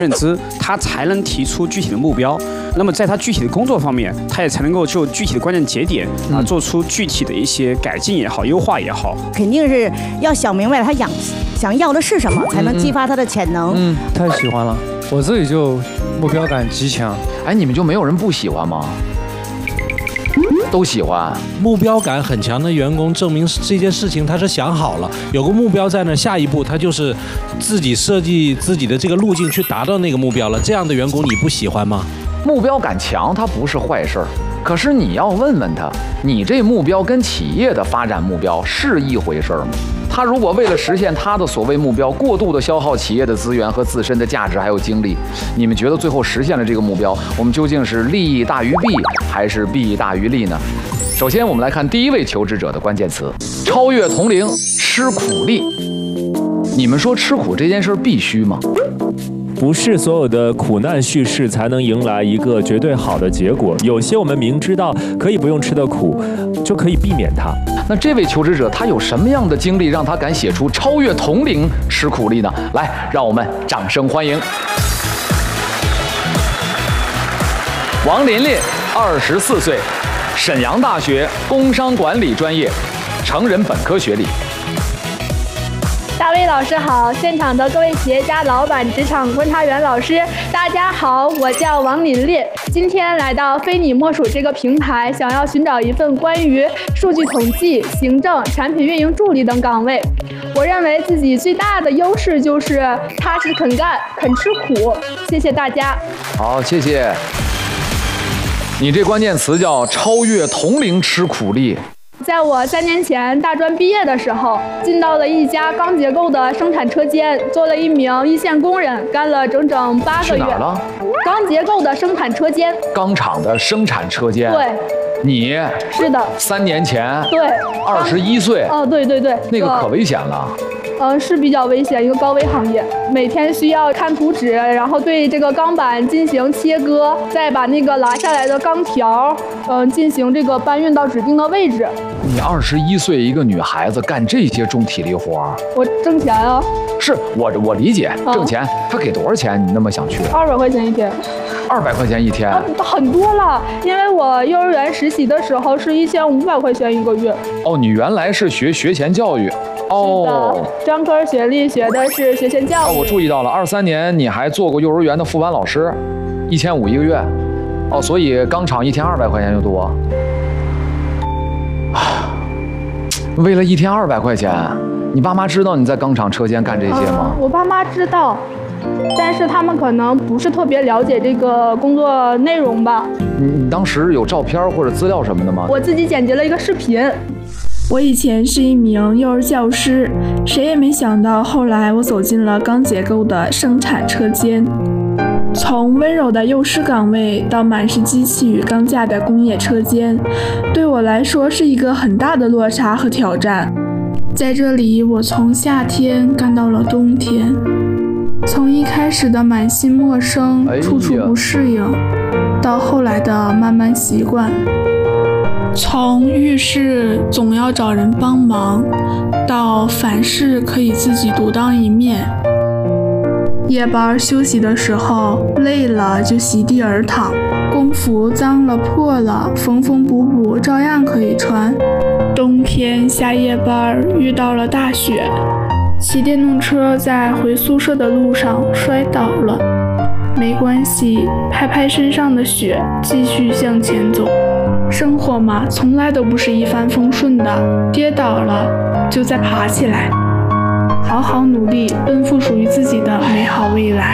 认知，他才能提出具体的目标。那么在他具体的工作方面，他也才能够就具体的关键节点做出具体的一些改进也好，优化也好。 肯定是要想明白他想要的是什么，才能激发他的潜能。 太喜欢了，我自己就目标感极强。 哎，你们就没有人不喜欢吗？都喜欢。 目标感很强的员工，证明这件事情他是想好了，有个目标在那，下一步他就是自己设计自己的这个路径去达到那个目标了。这样的员工你不喜欢吗？ 目标感强，它不是坏事儿，可是你要问问他，你这目标跟企业的发展目标是一回事儿吗？他如果为了实现他的所谓目标，过度的消耗企业的资源和自身的价值还有精力，你们觉得最后实现了这个目标，我们究竟是利益大于弊，还是弊大于利呢？首先，我们来看第一位求职者的关键词：超越同龄，吃苦力。你们说吃苦这件事必须吗？ 不是所有的苦难叙事才能迎来一个绝对好的结果，有些我们明知道可以不用吃的苦，就可以避免它。 那这位求职者他有什么样的经历让他敢写出超越同龄吃苦力呢？来，让我们掌声欢迎王琳琳，24岁，沈阳大学工商管理专业，成人本科学历。 大卫老师好，现场的各位企业家、老板、职场观察员老师，大家好，我叫王琳琳，今天来到非你莫属这个平台，想要寻找一份关于数据统计、行政、产品运营助理等岗位。我认为自己最大的优势就是踏实肯干、肯吃苦。谢谢大家。 好，谢谢。你这关键词叫超越同龄吃苦力。 在我3年前大专毕业的时候，进到了一家钢结构的生产车间，做了一名一线工人，干了整整8个月。 去哪儿了？ 钢结构的生产车间。 钢厂的生产车间。 对。 你是的。 3年前。 对。 21岁。 哦，对对对。 那个可危险了。 是比较危险，一个高危行业，每天需要看图纸，然后对这个钢板进行切割，再把那个拉下来的钢条，进行这个搬运到指定的位置。 你21岁一个女孩子干这些重体力活儿， 我挣钱啊。是我理解，挣钱。他给多少钱？你那么想去 ？200块钱一天。 200块钱一天， 很多了。因为我幼儿园实习的时候是1500块钱一个月。 哦，你原来是学前教育。 哦，专科学历学的是学前教育。 我注意到了，23年你还做过幼儿园的副班老师，1500一个月。哦，所以钢厂一天200块钱就多。为了一天200块钱，你爸妈知道你在钢厂车间干这些吗？ 我爸妈知道，但是他们可能不是特别了解这个工作内容吧。 你当时有照片或者资料什么的吗？ 我自己剪辑了一个视频。 我以前是一名幼儿教师，谁也没想到后来我走进了钢结构的生产车间，从温柔的幼师岗位到满是机器与钢架的工业车间，对我来说是一个很大的落差和挑战。在这里，我从夏天干到了冬天，从一开始的满心陌生、处处不适应，到后来的慢慢习惯。从遇事总要找人帮忙，到凡事可以自己独当一面。夜班休息的时候，累了就席地而躺，工服脏了破了，缝缝补补照样可以穿。冬天下夜班遇到了大雪，骑电动车在回宿舍的路上摔倒了，没关系，拍拍身上的雪，继续向前走。生活嘛，从来都不是一帆风顺的，跌倒了就再爬起来，好好努力，奔赴属于自己的美好未来。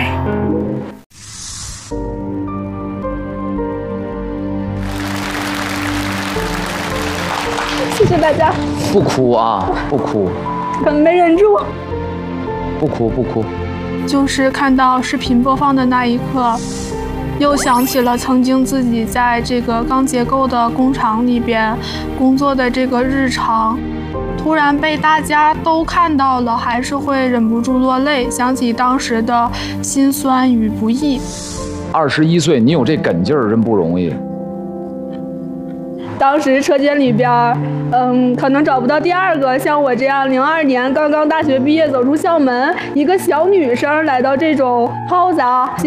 谢谢大家。 不哭啊，不哭。 可能没忍住。 不哭不哭。 就是看到视频播放的那一刻，又想起了曾经自己在这个钢结构的工厂里边工作的这个日常，突然被大家都看到了，还是会忍不住落泪，想起当时的辛酸与不易。 21岁，你有这梗劲儿真不容易。 当时车间里边，可能找不到第二个像我这样02年刚刚大学毕业走出校门，一个小女生来到这种嘈杂